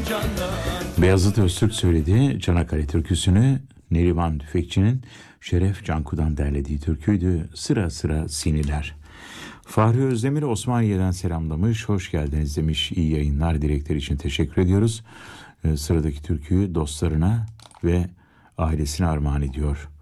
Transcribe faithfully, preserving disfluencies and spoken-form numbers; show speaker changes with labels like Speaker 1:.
Speaker 1: Beyazıt Öztürk söyledi Çanakkale türküsünü. Neriman Tüfekçi'nin Şeref Canku'dan derlediği türküydü. Sıra sıra siniler. Fahri Özdemir Osmaniye'den selamlamış. Hoş geldiniz demiş. İyi yayınlar dilekleri için teşekkür ediyoruz. Ee, sıradaki türküyü dostlarına ve ailesine armağan ediyor.